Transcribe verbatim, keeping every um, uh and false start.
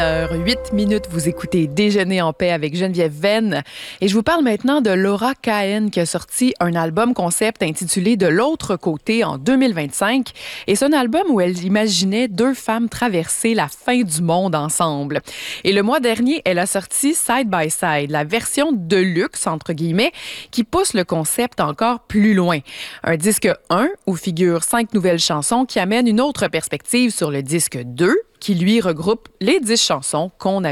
huit minutes, vous écoutez Déjeuner en paix avec Geneviève Venn. Et je vous parle maintenant de Laura Cahen qui a sorti un album concept intitulé De l'autre côté en deux mille vingt-cinq. Et c'est un album où elle imaginait deux femmes traverser la fin du monde ensemble. Et le mois dernier, elle a sorti Side by Side, la version de luxe, entre guillemets, qui pousse le concept encore plus loin. Un disque un où figurent cinq nouvelles chansons qui amènent une autre perspective sur le disque deux, qui lui regroupe les dix chansons qu'on avait